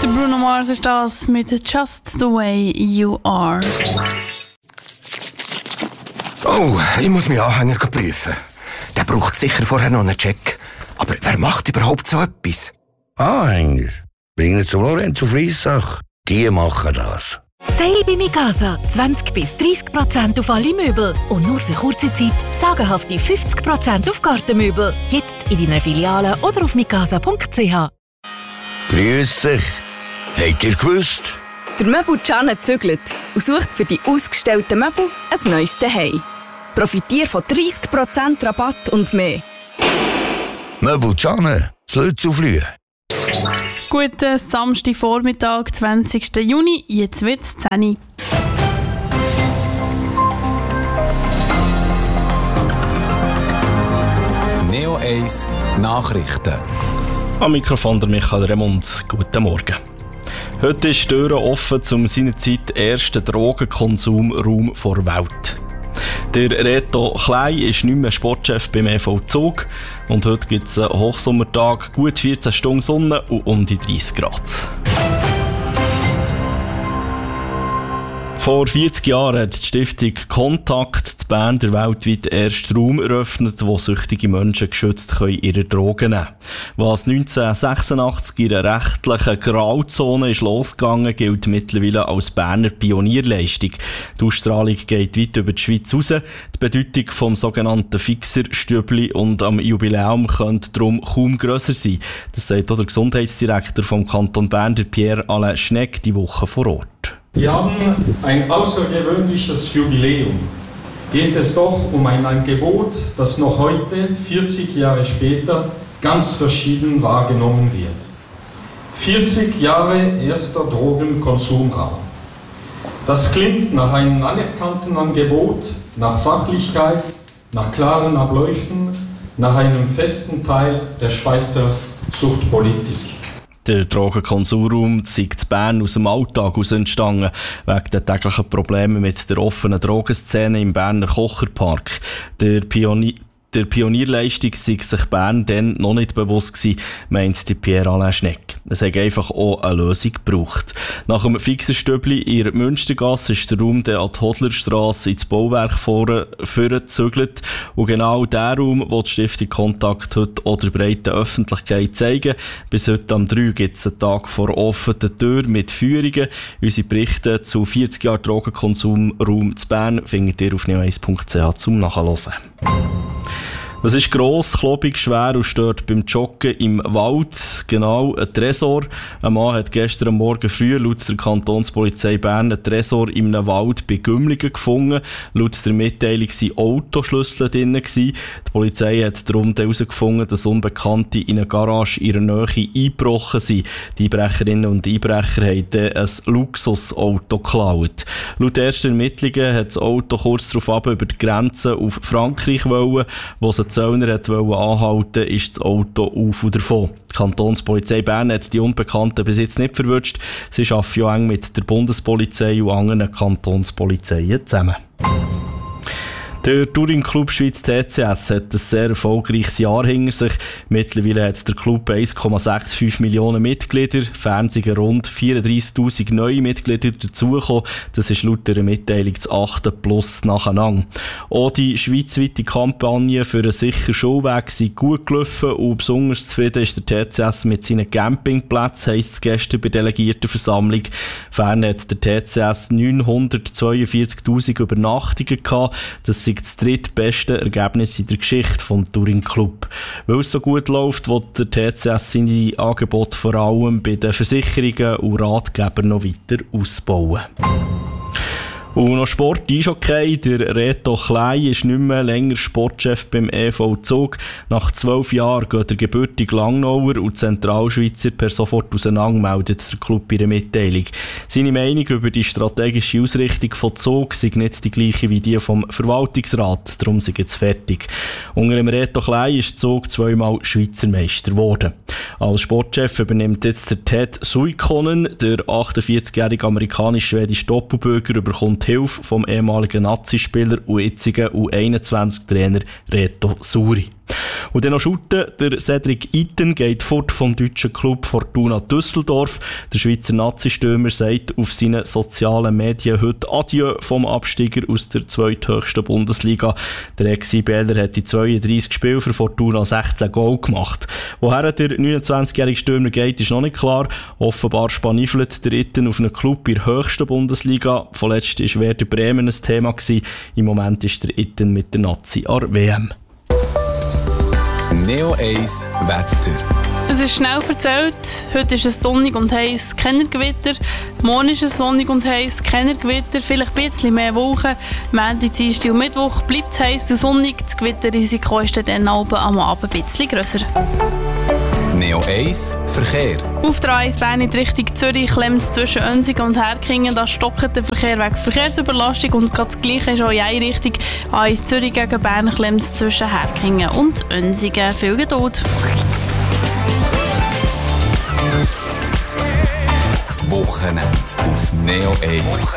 Bruno Mars ist das mit Just the Way You Are. Oh, ich muss meinen Anhänger prüfen. Der braucht sicher vorher noch einen Check. Aber wer macht überhaupt so etwas? Anhänger? Bringen zum Lorenzo Friessach. Die machen das. Sale bei Mikasa. 20-30% auf alle Möbel. Und nur für kurze Zeit sagenhafte 50% auf Gartenmöbel. Jetzt in deiner Filiale oder auf mikasa.ch. Grüß dich. Habt ihr gewusst? Der Möbel-Can zügelt und sucht für die ausgestellten Möbel ein neues Zuhause. Profitiere von 30% Rabatt und mehr. Möbel-Can, das Lützelflühe. Guten Samstagvormittag, 20. Juni, jetzt wird es 10 Uhr. Neo 1 Nachrichten. Am Mikrofon der Michael Remund. Guten Morgen. Heute ist die Tür offen zum seinerzeit ersten Drogenkonsumraum der Welt. Der Reto Klein ist nicht mehr Sportchef beim EV Zug und heute gibt es einen Hochsommertag, gut 14 Stunden Sonne und um die 30 Grad. Vor 40 Jahren hat die Stiftung Kontakt zu Bern der weltweit ersten Raum eröffnet, wo süchtige Menschen geschützt ihre Drogen nehmen können. Was 1986 in einer rechtlichen Grauzone ist losgegangen, gilt mittlerweile als Berner Pionierleistung. Die Ausstrahlung geht weit über die Schweiz raus. Die Bedeutung vom sogenannten Fixer-Stübli und am Jubiläum könnte darum kaum grösser sein. Das sagt auch der Gesundheitsdirektor vom Kanton Bern, Pierre-Alain Schneck, die Woche vor Ort. Wir haben ein außergewöhnliches Jubiläum. Geht es doch um ein Angebot, das noch heute, 40 Jahre später, ganz verschieden wahrgenommen wird. 40 Jahre erster Drogenkonsumraum. Das klingt nach einem anerkannten Angebot, nach Fachlichkeit, nach klaren Abläufen, nach einem festen Teil der Schweizer Suchtpolitik. Der Drogenkonsumraum zeigt Bern aus dem Alltag heraus entstanden, wegen der täglichen Probleme mit der offenen Drogenszene im Berner Kocherpark. Der Pionierleistung sei sich Bern dann noch nicht bewusst gewesen, meint die Pierre-Alain Schneck. Es hat einfach auch eine Lösung gebraucht. Nach dem Fixerstübli in der Münstergasse ist der Raum dann an die Hodlerstrasse ins Bauwerk vorgezügelt. Und genau der Raum, wo die Stiftung Kontakt heute auch der breiten Öffentlichkeit zeigen. Bis heute am 3 gibt es einen Tag vor offener Tür mit Führungen. Unsere Berichte zu 40 Jahren Drogenkonsumraum zu Bern findet ihr auf neo1.ch zum Nachhören. Was ist gross, klobig, schwer und stört beim Joggen im Wald? Genau, ein Tresor. Ein Mann hat gestern Morgen früh laut der Kantonspolizei Bern einen Tresor in einem Wald bei Gümligen gefunden. Laut der Mitteilung waren Autoschlüssel drin. Die Polizei hat darum herausgefunden, dass Unbekannte in eine Garage in ihrer Nähe eingebrochen sind. Die Einbrecherinnen und Einbrecher haben dann ein Luxusauto geklaut. Laut ersten Ermittlungen hat das Auto kurz darauf über die Grenze auf Frankreich wollen, wo sie Zöllner anhalten, ist das Auto auf und davon. Die Kantonspolizei Bern hat die Unbekannten bis jetzt nicht verwünscht. Sie arbeiten ja eng mit der Bundespolizei und anderen Kantonspolizeien zusammen. Der Touring-Club Schweiz TCS hat ein sehr erfolgreiches Jahr hinter sich. Mittlerweile hat der Club 1,65 Millionen Mitglieder, Fernsehen rund 34'000 neue Mitglieder dazugekommen. Das ist laut der Mitteilung das 8. Plus nacheinander. Auch die schweizweite Kampagne für einen sicheren Schulweg sind gut gelaufen und besonders zufrieden ist der TCS mit seinen Campingplätzen, heisst es gestern bei der Delegiertenversammlung. Ferner hat der TCS 942'000 Übernachtungen gehabt. Das ist das drittbeste Ergebnis in der Geschichte des Touring Club. Weil es so gut läuft, will der TCS seine Angebote vor allem bei den Versicherungen und Ratgebern noch weiter ausbauen. Und noch Sport, Eishockey. Der Reto Klein ist nicht mehr länger Sportchef beim EV Zug. Nach 12 Jahren geht der gebürtige Langnauer und Zentralschweizer per sofort auseinander, meldet der Club in der Mitteilung. Seine Meinung über die strategische Ausrichtung von Zug sei nicht die gleiche wie die vom Verwaltungsrat. Darum sei jetzt fertig. Unter dem Reto Klein ist Zug zweimal Schweizer Meister geworden. Als Sportchef übernimmt jetzt der Ted Suikkonen. Der 48-jährige amerikanisch-schwedische Doppelbürger bekommt die Hilfe vom ehemaligen Nazispieler und jetzigen U21-Trainer Reto Suri. Und dann noch shooten. Der Cedric Itten geht fort vom deutschen Club Fortuna Düsseldorf. Der Schweizer Nazi-Stürmer sagt auf seinen sozialen Medien heute Adieu vom Absteiger aus der zweithöchsten Bundesliga. Der Ex-IBLer hat in 32 Spielen für Fortuna 16 Goal gemacht. Woher der 29-jährige Stürmer geht, ist noch nicht klar. Offenbar spanifelt der Itten auf einen Club in der höchsten Bundesliga. Vorletzt war Werder Bremen ein Thema gewesen. Im Moment ist der Itten mit der Nazi an der WM. Neo 1 Wetter. Es ist schnell erzählt. Heute ist es sonnig und heiß, keine Gewitter. Morgen ist es sonnig und heiß, keine Gewitter. Vielleicht ein bisschen mehr Wolken. Montag, Dienstag und Mittwoch bleibt es heiß und sonnig. Das Gewitterrisiko ist dann am Abend ein bisschen grösser. Neo 1 Verkehr. Auf der A1 Bern in Richtung Zürich klemmt es zwischen Önsigen und Herkingen. Da stockt der Verkehr wegen Verkehrsüberlastung und gerade das Gleiche ist auch in eine Richtung. A1 Zürich gegen Bern klemmt es zwischen Herkingen und Önsigen. Viel Geduld. Das Wochenende auf Neo 1.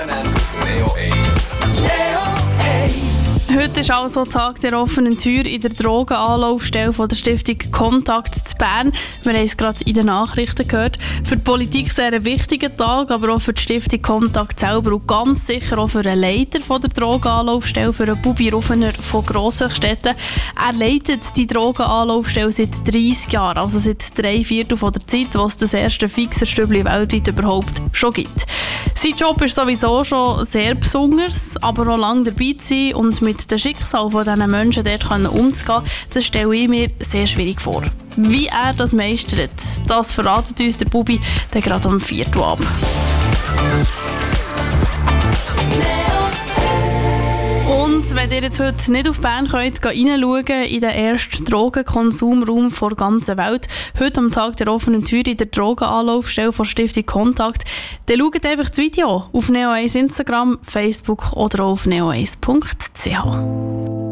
Heute ist also Tag der offenen Tür in der Drogenanlaufstelle von der Stiftung Kontakt zu Bern. Wir haben es gerade in den Nachrichten gehört. Für die Politik sehr ein wichtiger Tag, aber auch für die Stiftung Kontakt selber und ganz sicher auch für den Leiter von der Drogenanlaufstelle, für den Bubi Ruffener von Grosshöchstetten. Er leitet die Drogenanlaufstelle seit 30 Jahren, also seit 3/4 der Zeit, wo es das erste Fixerstübli weltweit überhaupt schon gibt. Sein Job ist sowieso schon sehr besonders, aber auch lange dabei zu sein und mit dem Schicksal von diesen Menschen dort umzugehen, das stelle ich mir sehr schwierig vor. Wie er das meistert, das verratet uns der Bubi dann gerade am 4. ab. Und wenn ihr jetzt heute nicht auf Bern könnt, reinschauen in den ersten Drogenkonsumraum der ganzen Welt, heute am Tag der offenen Tür in der Drogenanlaufstelle von Stiftung Kontakt, dann schaut einfach das Video auf Neo1 Instagram, Facebook oder auf neo1.ch.